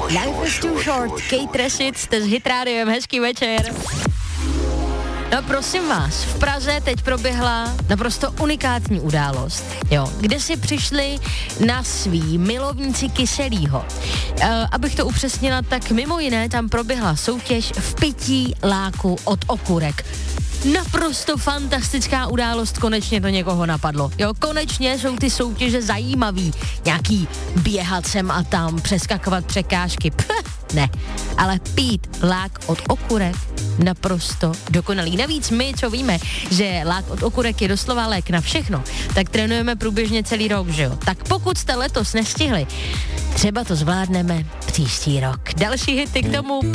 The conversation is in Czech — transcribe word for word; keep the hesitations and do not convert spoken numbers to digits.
Life is too short, Kate Rashid, jste s Hit Rádiem, hezký večer. No prosím vás, v Praze teď proběhla naprosto unikátní událost, jo, kde si přišli na svý milovníci kyselýho. E, abych to upřesnila, tak mimo jiné tam proběhla soutěž v pití láku od okurek. Naprosto fantastická událost, konečně to někoho napadlo. Jo, konečně jsou ty soutěže zajímavý. Nějaký běhat sem a tam, přeskakovat překážky. Pch, ne, ale pít lák od okurek, naprosto dokonalý. Navíc my, co víme, že lák od okurek je doslova lék na všechno, tak trénujeme průběžně celý rok, že jo? Tak pokud jste letos nestihli, třeba to zvládneme příští rok. Další hity k tomu.